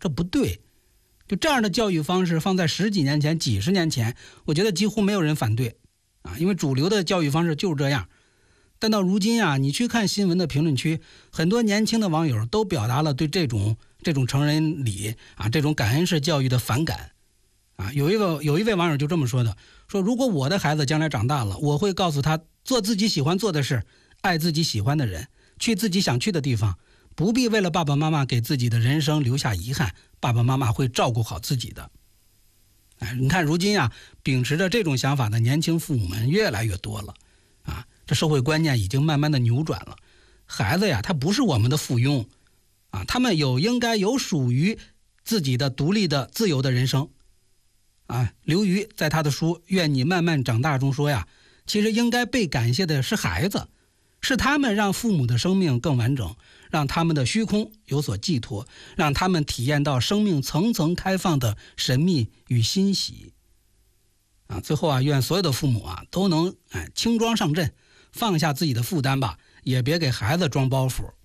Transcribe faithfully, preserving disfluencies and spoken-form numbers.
这不对。就这样的教育方式放在十几年前、几十年前，我觉得几乎没有人反对啊，因为主流的教育方式就是这样。但到如今啊，你去看新闻的评论区，很多年轻的网友都表达了对这种这种成人礼啊、这种感恩式教育的反感啊。有一位有一位网友就这么说的，说如果我的孩子将来长大了，我会告诉他做自己喜欢做的事，爱自己喜欢的人，去自己想去的地方，不必为了爸爸妈妈给自己的人生留下遗憾，爸爸妈妈会照顾好自己的。哎，你看如今啊，秉持着这种想法的年轻父母们越来越多了啊。这社会观念已经慢慢的扭转了，孩子呀，他不是我们的附庸啊，他们有应该有属于自己的独立的自由的人生啊。刘瑜在他的书《愿你慢慢长大》中说呀，其实应该被感谢的是孩子，是他们让父母的生命更完整，让他们的虚空有所寄托，让他们体验到生命层层开放的神秘与欣喜啊。最后啊，愿所有的父母啊都能哎轻装上阵，放下自己的负担吧，也别给孩子装包袱。